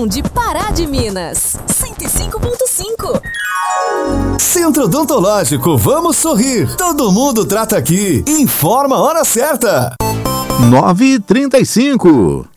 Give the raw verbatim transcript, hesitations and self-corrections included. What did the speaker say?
de Pará de Minas. cento e cinco ponto cinco. Centro Odontológico, vamos sorrir. Todo mundo trata aqui. Informa a hora certa. nove e trinta e cinco.